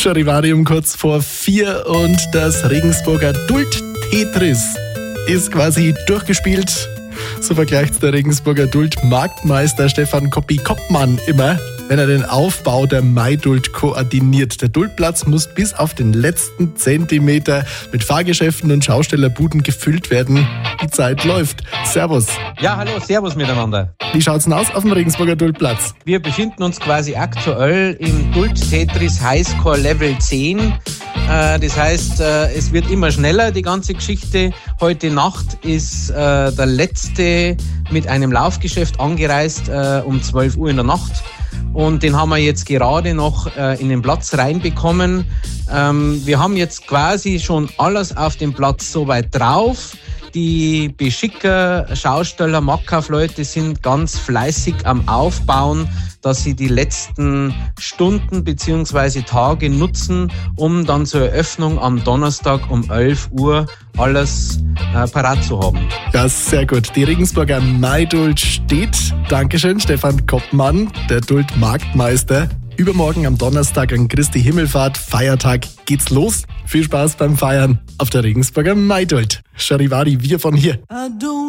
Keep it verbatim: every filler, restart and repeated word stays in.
Charivari um kurz vor vier und das Regensburger Duld-Tetris ist quasi durchgespielt. So vergleicht der Regensburger Duld-Marktmeister Stefan Koppi-Koppmann immer, wenn er den Aufbau der Maiduld koordiniert. Der Duldplatz muss bis auf den letzten Zentimeter mit Fahrgeschäften und Schaustellerbuden gefüllt werden. Die Zeit läuft. Servus. Ja, hallo, servus miteinander. Wie schaut's denn aus auf dem Regensburger Duldplatz? Wir befinden uns quasi aktuell im Duld-Tetris Highscore Level zehn. Das heißt, es wird immer schneller, die ganze Geschichte. Heute Nacht ist der letzte mit einem Laufgeschäft angereist um zwölf Uhr in der Nacht. Und den haben wir jetzt gerade noch in den Platz reinbekommen. Wir haben jetzt quasi schon alles auf dem Platz soweit drauf. Die Beschicker, Schausteller, Marktkaufleute sind ganz fleißig am Aufbauen, dass sie die letzten Stunden bzw. Tage nutzen, um dann zur Eröffnung am Donnerstag um elf Uhr alles äh, parat zu haben. Ja, sehr gut. Die Regensburger Maiduld steht. Dankeschön, Stefan Koppmann, der Duld-Marktmeister. Übermorgen am Donnerstag an Christi Himmelfahrt, Feiertag, geht's los. Viel Spaß beim Feiern auf der Regensburger Maiduld. Charivari, wir von hier.